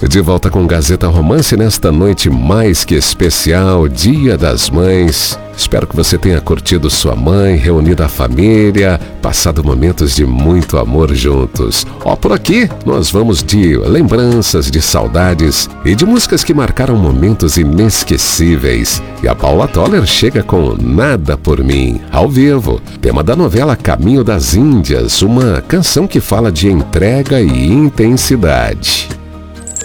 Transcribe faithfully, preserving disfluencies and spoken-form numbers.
De volta com Gazeta Romance nesta noite mais que especial, Dia das Mães. Espero que você tenha curtido sua mãe, reunido a família, passado momentos de muito amor juntos. Ó, por aqui nós vamos de lembranças, de saudades e de músicas que marcaram momentos inesquecíveis. E a Paula Toller chega com Nada por Mim, ao vivo, tema da novela Caminho das Índias, uma canção que fala de entrega e intensidade.